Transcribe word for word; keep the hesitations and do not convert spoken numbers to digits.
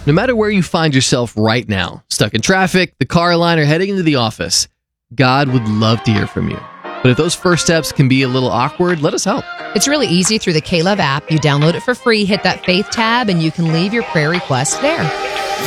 No matter where you find yourself right now, stuck in traffic, the car line, or heading into the office, God would love to hear from you. But if those first steps can be a little awkward, let us help. It's really easy through the K-Love app. You download it for free, hit that Faith tab, and you can leave your prayer request there.